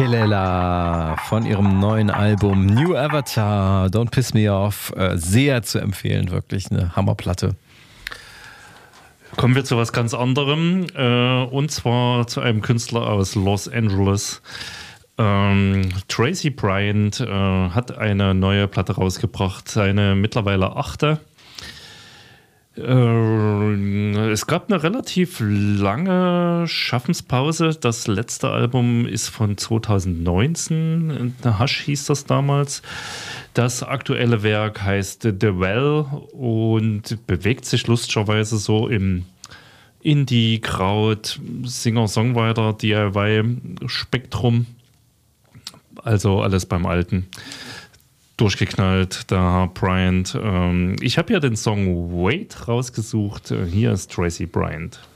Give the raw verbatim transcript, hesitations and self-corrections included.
Kelela von ihrem neuen Album New Avatar, Don't Piss Me Off, äh, sehr zu empfehlen, wirklich eine Hammerplatte. Kommen wir zu was ganz anderem, äh, und zwar zu einem Künstler aus Los Angeles. Ähm, Tracy Bryant äh, hat eine neue Platte rausgebracht, seine mittlerweile achte. Äh, es gab eine relativ lange Schaffenspause. Das letzte Album ist von zwanzig neunzehn, Hush hieß das damals. Das aktuelle Werk heißt The Well und bewegt sich lustigerweise so im Indie, Kraut, Singer-Songwriter, D I Y-Spektrum. Also alles beim Alten. Durchgeknallt, da Bryant. Ähm, ich habe ja den Song Wait rausgesucht. Hier ist Tracy Bryant.